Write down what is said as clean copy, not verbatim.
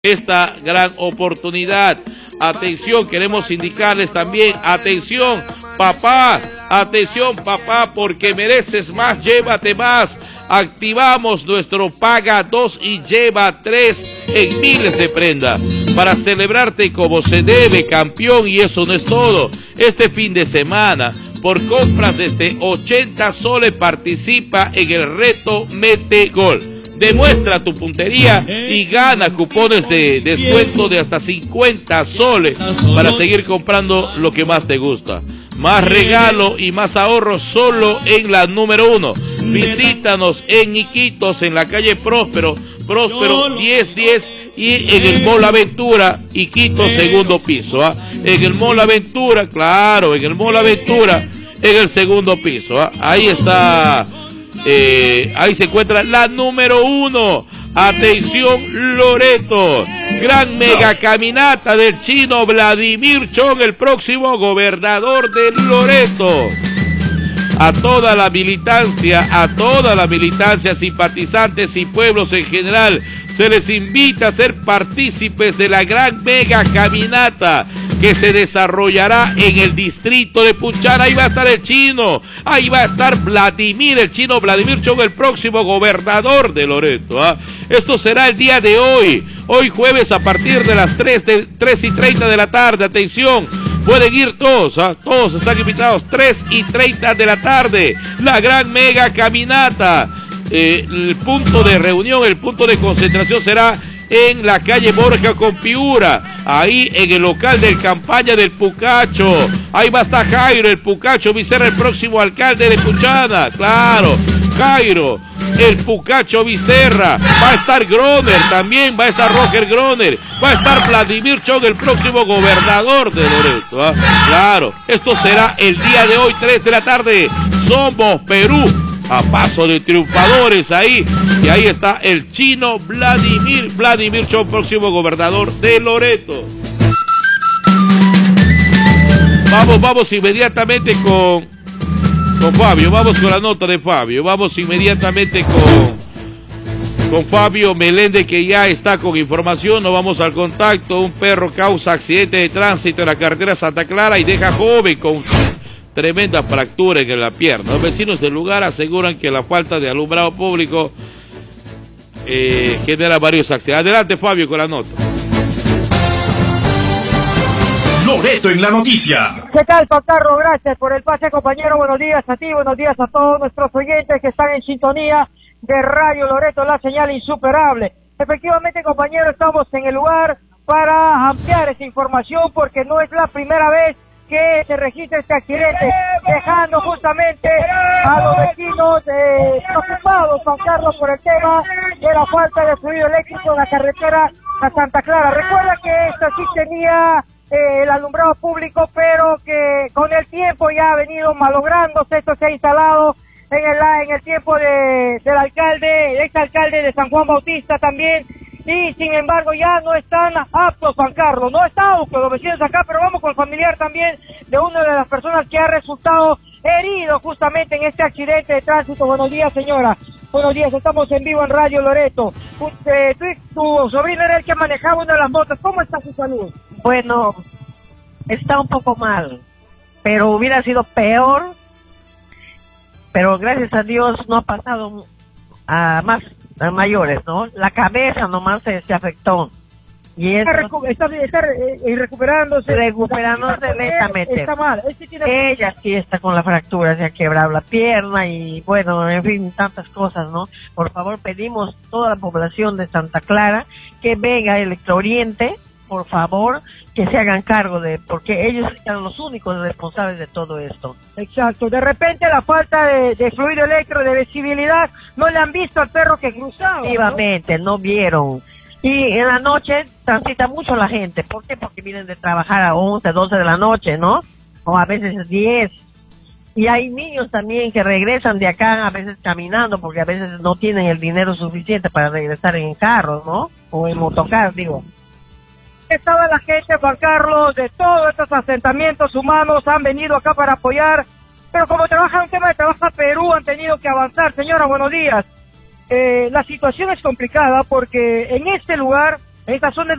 esta gran oportunidad. Atención, queremos indicarles también, atención papá, porque mereces más, llévate más. Activamos nuestro paga 2 y lleva 3 en miles de prendas para celebrarte como se debe, campeón. Y eso no es todo. Este fin de semana, por compras desde 80 soles, participa en el reto Mete Gol. Demuestra tu puntería y gana cupones de descuento de hasta 50 soles para seguir comprando lo que más te gusta. Más regalo y más ahorro solo en la número 1. Visítanos en Iquitos, en la calle Próspero 1010 y en el Mall Aventura, Iquitos, segundo piso. En el Mall Aventura, claro, en el Mall Aventura, en el segundo piso. Ahí está. Ahí se encuentra la número 1. Atención Loreto, gran mega caminata del chino Vladimir Chong, el próximo gobernador de Loreto. A toda la militancia, simpatizantes y pueblos en general, se les invita a ser partícipes de la gran mega caminata que se desarrollará en el distrito de Punchara. Ahí va a estar el chino, ahí va a estar el chino Vladimir Chong, el próximo gobernador de Loreto. Esto será el día de hoy jueves a partir de las 3:30 de la tarde. Atención, pueden ir todos, todos están invitados, 3:30 de la tarde, la gran mega caminata. El punto de reunión, el punto de concentración será en la calle Borja con Piura, ahí en el local del campaña del Pucacho. Ahí va a estar Jairo, el Pucacho Vicerra, el próximo alcalde de Punchana, claro, Jairo, el Pucacho Vicerra. Va a estar Groner también, va a estar Roger Groner, va a estar Vladimir Chong, el próximo gobernador de Loreto. Claro, esto será el día de hoy, 3 de la tarde. Somos Perú, a paso de triunfadores ahí. Y ahí está el chino Vladimir Chong, próximo gobernador de Loreto. Vamos inmediatamente con Fabio, vamos con la nota de Fabio. Vamos inmediatamente con Fabio Meléndez, que ya está con información. Nos vamos al contacto. Un perro causa accidente de tránsito en la carretera Santa Clara y deja joven con tremenda fractura en la pierna. Los vecinos del lugar aseguran que la falta de alumbrado público genera varios accidentes. Adelante, Fabio, con la nota. Loreto en la noticia. ¿Qué tal, Juan Carlos? Gracias por el pase, compañero. Buenos días a ti, buenos días a todos nuestros oyentes que están en sintonía de Radio Loreto, la señal insuperable. Efectivamente, compañero, estamos en el lugar para ampliar esa información porque no es la primera vez que se registra este accidente, dejando justamente a los vecinos preocupados, Juan Carlos, por el tema de la falta de fluido eléctrico en la carretera a Santa Clara. Recuerda que esta sí tenía el alumbrado público, pero que con el tiempo ya ha venido malográndose. Esto se ha instalado en el tiempo del alcalde, exalcalde de San Juan Bautista también, y sin embargo ya no están aptos, Juan Carlos, no están aptos los vecinos acá. Pero vamos con el familiar también de una de las personas que ha resultado herido justamente en este accidente de tránsito. Buenos días, señora. Buenos días, estamos en vivo en Radio Loreto. Tu sobrino era el que manejaba una de las motos. ¿Cómo está su salud? Bueno, está un poco mal, pero hubiera sido peor. Pero gracias a Dios no ha pasado a mayores, ¿no? La cabeza nomás se afectó. Y está recuperándose. Recuperándose lentamente. Está mal. Ella sí está con la fractura, se ha quebrado la pierna y bueno, en fin, tantas cosas, ¿no? Por favor, pedimos a toda la población de Santa Clara que venga Electrooriente, por favor, que se hagan cargo porque ellos son los únicos responsables de todo esto. Exacto. De repente la falta de fluido eléctrico, de visibilidad, no le han visto al perro que cruzaba. Efectivamente, no vieron. Y en la noche transita mucho la gente. ¿Por qué? Porque vienen de trabajar a 11, 12 de la noche, ¿no? O a veces 10. Y hay niños también que regresan de acá a veces caminando porque a veces no tienen el dinero suficiente para regresar en carro, ¿no? O en motocar, digo. Estaba la gente, Juan Carlos, de todos estos asentamientos humanos, han venido acá para apoyar, pero como trabaja un tema de trabajo Perú, han tenido que avanzar. Señora, buenos días. La situación es complicada porque en este lugar Estas son